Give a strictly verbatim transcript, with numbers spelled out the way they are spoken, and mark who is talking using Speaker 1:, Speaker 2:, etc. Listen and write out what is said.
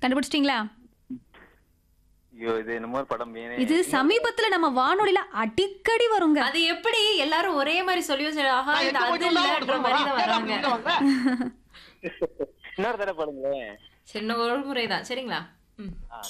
Speaker 1: கண்டுபிடிச்சிட்டீங்களா?
Speaker 2: ஐயோ இது என்னமோ ஒரு படம் வேணே
Speaker 1: இது சமீபத்துல நம்ம வானொலியில அடிக்கடி வருங்க.
Speaker 3: அது எப்படி எல்லாரும் ஒரே மாதிரி சொல்லி வச்சு ஆஹா
Speaker 4: நான்
Speaker 3: இது
Speaker 4: எங்க
Speaker 3: அது
Speaker 4: போயிட்டு
Speaker 3: இல்லன்ற
Speaker 4: வரலாம்,
Speaker 3: மாதிரி தான்
Speaker 4: கேட்டா
Speaker 3: வராங்க.
Speaker 4: புரியுதா வாங்க?
Speaker 2: இன்னொரு தடவை பாடுங்களேன்.
Speaker 3: சின்ன ஒரு முறை தான் சரிங்களா? ம்.
Speaker 2: ஆ